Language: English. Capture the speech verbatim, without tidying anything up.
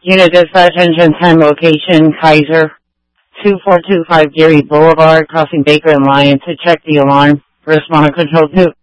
Unit dispatch, engine ten, location, Kaiser, two four two five Geary Boulevard, crossing Baker and Lyon to check the alarm. Respond to control two.